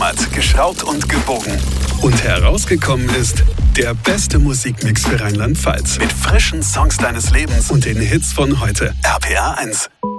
geklammert, geschraubt und gebogen. Und herausgekommen ist der beste Musikmix für Rheinland-Pfalz. Mit frischen Songs deines Lebens und den Hits von heute. RPA 1.